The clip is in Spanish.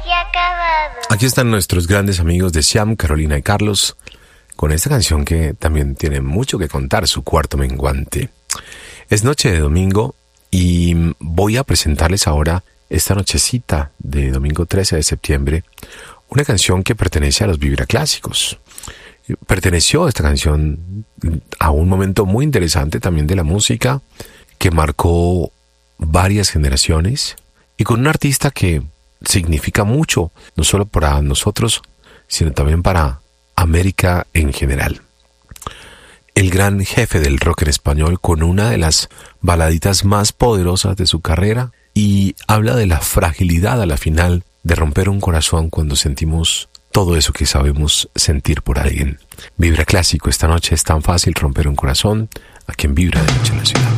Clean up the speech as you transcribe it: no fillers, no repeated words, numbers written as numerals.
Aquí están nuestros grandes amigos de Siam, Carolina y Carlos, con esta canción que también tiene mucho que contar, Su cuarto menguante. Es noche de domingo y voy a presentarles ahora, esta nochecita de domingo 13 de septiembre, una canción que pertenece a los Vibra Clásicos. Perteneció esta canción a un momento muy interesante también de la música, que marcó varias generaciones y con un artista que significa mucho, no solo para nosotros, sino también para América en general. El gran jefe del rock en español, con una de las baladitas más poderosas de su carrera, y habla de la fragilidad a la final de romper un corazón cuando sentimos todo eso que sabemos sentir por alguien. Vibra Clásico, esta noche es tan fácil romper un corazón, aquí en Vibra de Noche en la Ciudad.